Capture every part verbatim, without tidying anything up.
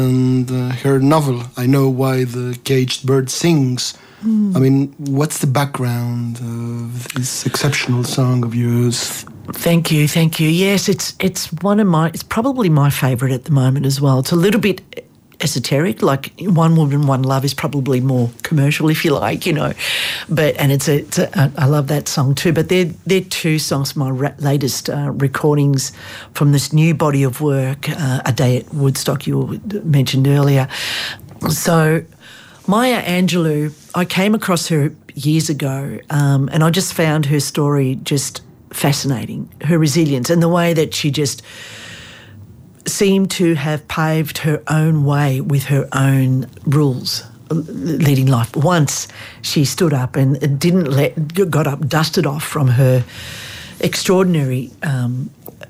and uh, her novel, I Know Why the Caged Bird Sings. Mm. I mean, what's the background of this exceptional song of yours? Thank you, thank you. Yes, it's it's one of my, it's probably my favourite at the moment as well. It's a little bit esoteric, like One Woman, One Love is probably more commercial, if you like, you know. But and it's a, it's a I love that song too. But they're they're two songs from my ra- latest uh, recordings from this new body of work, uh, A Day at Woodstock, you mentioned earlier. So Maya Angelou, I came across her years ago, um, and I just found her story just fascinating. Her resilience and the way that she just seemed to have paved her own way with her own rules, leading life. Once she stood up and didn't let, got up, dusted off from her extraordinary um,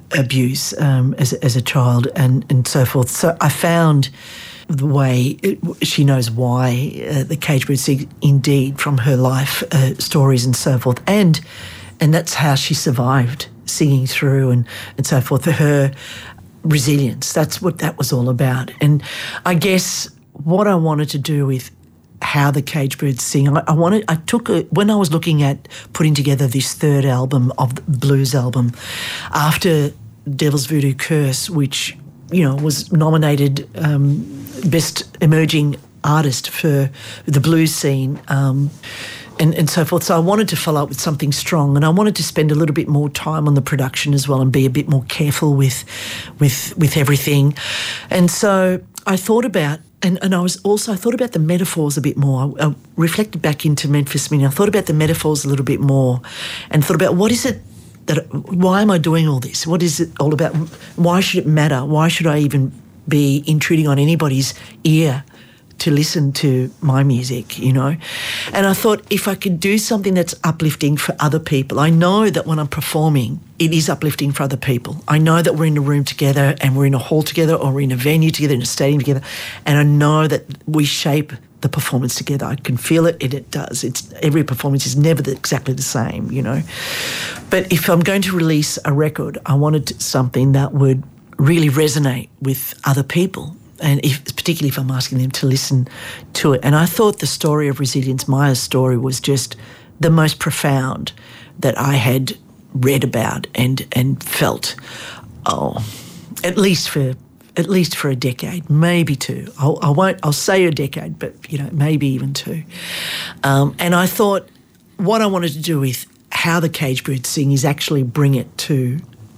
abuse um, as, as a child and, and so forth. So I found the way it, she knows why uh, the Caged Bird Sings, indeed, from her life uh, stories and so forth. And and that's how she survived singing through and, and so forth. Her resilience, that's what that was all about. And I guess what I wanted to do with how the Caged Birds sing, I, I wanted, I took a, when I was looking at putting together this third album of the blues album, after Devil's Voodoo Curse, which, you know, was nominated um, Best Emerging Artist for the blues scene, um, And, and so forth. So I wanted to follow up with something strong, and I wanted to spend a little bit more time on the production as well and be a bit more careful with with with everything. And so I thought about, and, and I was also, I thought about the metaphors a bit more. I, I reflected back into Memphis Mini. I thought about the metaphors a little bit more and thought about what is it that, why am I doing all this? What is it all about? Why should it matter? Why should I even be intruding on anybody's ear to listen to my music, you know? And I thought if I could do something that's uplifting for other people, I know that when I'm performing, it is uplifting for other people. I know that we're in a room together and we're in a hall together or we're in a venue together, in a stadium together, and I know that we shape the performance together. I can feel it, and it does. It's every performance is never the, exactly the same, you know? But if I'm going to release a record, I wanted something that would really resonate with other people, and if, particularly if I'm asking them to listen to it. And I thought the story of resilience, Maya's story, was just the most profound that I had read about and and felt, oh, at least for at least for a decade, maybe two. I'll, I won't. I'll say a decade, but you know, maybe even two. Um, and I thought what I wanted to do with how the Caged Birds sing is actually bring it to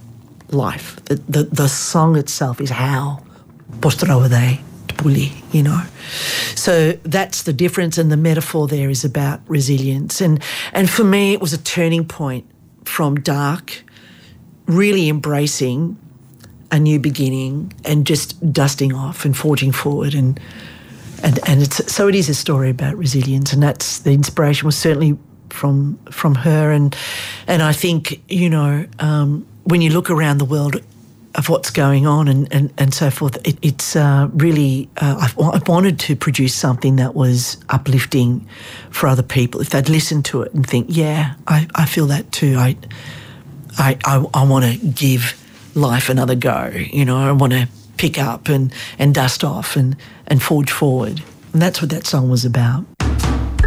life. The the, the song itself is how. Postraude, Puli, you know. So that's the difference, and the metaphor there is about resilience. And and for me, it was a turning point from dark, really embracing a new beginning and just dusting off and forging forward. And and and it's so it is a story about resilience, and that's the inspiration was certainly from from her. And and I think, you know, um, when you look around the world of what's going on and, and, and so forth, it, it's uh, really, uh, I've, I've wanted to produce something that was uplifting for other people. If they'd listen to it and think, yeah, I, I feel that too. I I, I, I want to give life another go, you know, I want to pick up and, and dust off and, and forge forward. And that's what that song was about.